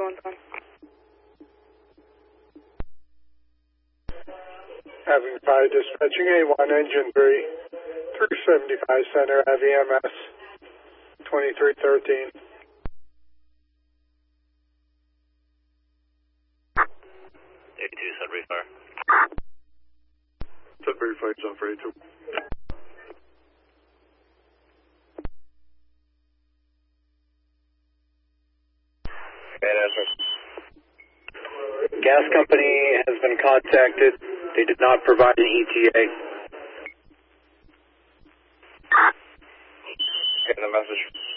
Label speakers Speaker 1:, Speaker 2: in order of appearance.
Speaker 1: 1-1.
Speaker 2: Having fire dispatching A1 engine 3, 375 center, have EMS 2313.
Speaker 3: A2, Sudbury Fire.
Speaker 4: Sudbury Fire, zone for A2.
Speaker 5: Gas company has been contacted. They did not provide an ETA.
Speaker 3: Getting the message.